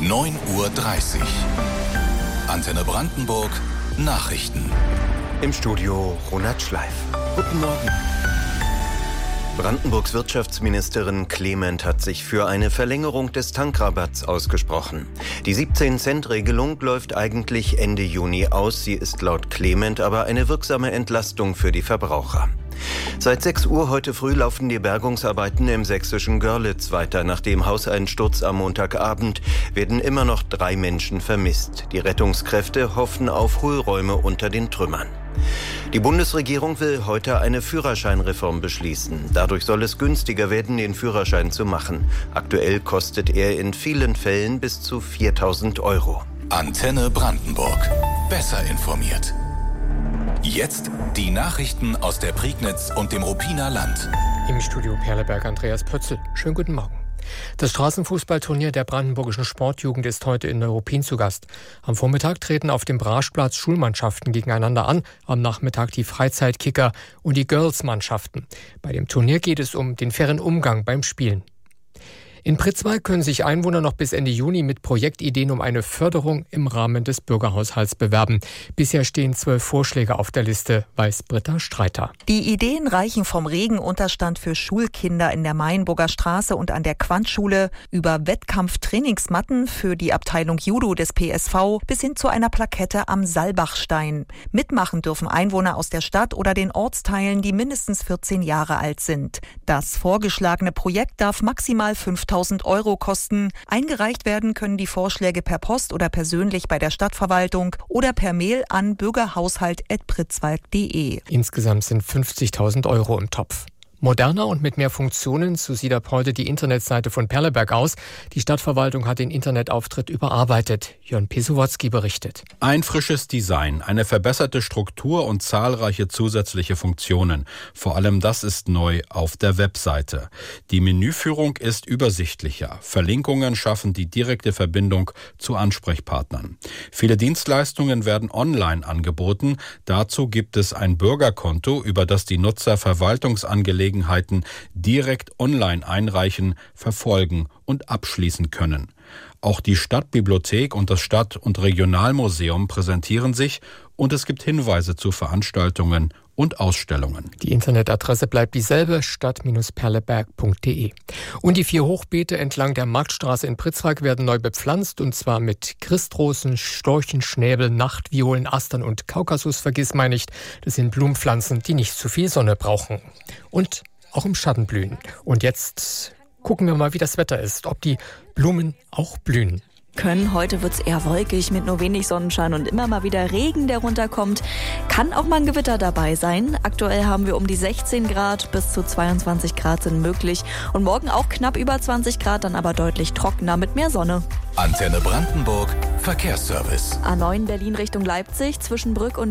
9:30 Uhr. Antenne Brandenburg Nachrichten. Im Studio Ronald Schleif. Guten Morgen. Brandenburgs Wirtschaftsministerin Clement hat sich für eine Verlängerung des Tankrabatts ausgesprochen. Die 17-Cent-Regelung läuft eigentlich Ende Juni aus. Sie ist laut Clement aber eine wirksame Entlastung für die Verbraucher. Seit 6 Uhr heute früh laufen die Bergungsarbeiten im sächsischen Görlitz weiter. Nach dem Hauseinsturz am Montagabend werden immer noch 3 Menschen vermisst. Die Rettungskräfte hoffen auf Hohlräume unter den Trümmern. Die Bundesregierung will heute eine Führerscheinreform beschließen. Dadurch soll es günstiger werden, den Führerschein zu machen. Aktuell kostet er in vielen Fällen bis zu 4.000 €. Antenne Brandenburg. Besser informiert. Jetzt die Nachrichten aus der Prignitz und dem Ruppiner Land. Im Studio Perleberg Andreas Pötzl. Schönen guten Morgen. Das Straßenfußballturnier der brandenburgischen Sportjugend ist heute in Neuruppin zu Gast. Am Vormittag treten auf dem Braschplatz Schulmannschaften gegeneinander an, am Nachmittag die Freizeitkicker und die Girls-Mannschaften. Bei dem Turnier geht es um den fairen Umgang beim Spielen. In Pritzwalk können sich Einwohner noch bis Ende Juni mit Projektideen um eine Förderung im Rahmen des Bürgerhaushalts bewerben. Bisher stehen 12 Vorschläge auf der Liste, weiß Britta Streiter. Die Ideen reichen vom Regenunterstand für Schulkinder in der Mayenburger Straße und an der Quantschule über Wettkampftrainingsmatten für die Abteilung Judo des PSV bis hin zu einer Plakette am Salbachstein. Mitmachen dürfen Einwohner aus der Stadt oder den Ortsteilen, die mindestens 14 Jahre alt sind. Das vorgeschlagene Projekt darf maximal 5.000 € kosten. Eingereicht werden können die Vorschläge per Post oder persönlich bei der Stadtverwaltung oder per Mail an bürgerhaushalt@pritzwalk.de. Insgesamt sind 50.000 € im Topf. Moderner und mit mehr Funktionen, so sieht ab heute die Internetseite von Perleberg aus. Die Stadtverwaltung hat den Internetauftritt überarbeitet. Jörn Pesowotzki berichtet. Ein frisches Design, eine verbesserte Struktur und zahlreiche zusätzliche Funktionen. Vor allem das ist neu auf der Webseite. Die Menüführung ist übersichtlicher. Verlinkungen schaffen die direkte Verbindung zu Ansprechpartnern. Viele Dienstleistungen werden online angeboten. Dazu gibt es ein Bürgerkonto, über das die Nutzer Verwaltungsangelegenheiten direkt online einreichen, verfolgen und abschließen können. Auch die Stadtbibliothek und das Stadt- und Regionalmuseum präsentieren sich und es gibt Hinweise zu Veranstaltungen und Ausstellungen. Die Internetadresse bleibt dieselbe, stadt-perleberg.de. Und die 4 Hochbeete entlang der Marktstraße in Pritzwalk werden neu bepflanzt, und zwar mit Christrosen, Storchenschnäbel, Nachtviolen, Astern und Kaukasus-Vergissmeinnicht. Das sind Blumenpflanzen, die nicht zu viel Sonne brauchen und auch im Schatten blühen. Und jetzt gucken wir mal, wie das Wetter ist, ob die Blumen auch blühen. Heute wird es eher wolkig mit nur wenig Sonnenschein und immer mal wieder Regen, der runterkommt. Kann auch mal ein Gewitter dabei sein. Aktuell haben wir um die 16 Grad, bis zu 22 Grad sind möglich. Und morgen auch knapp über 20 Grad, dann aber deutlich trockener mit mehr Sonne. Antenne Brandenburg Verkehrsservice. A9 Berlin Richtung Leipzig zwischen Brück und